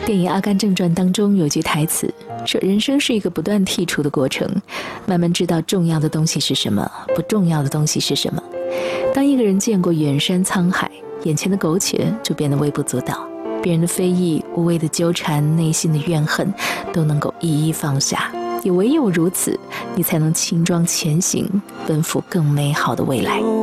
电影《阿甘正传》当中有句台词说，人生是一个不断剔除的过程，慢慢知道重要的东西是什么，不重要的东西是什么。当一个人见过远山沧海，眼前的苟且就变得微不足道，别人的非议、无谓的纠缠、内心的怨恨都能够一一放下，也唯有如此，你才能轻装前行，奔赴更美好的未来。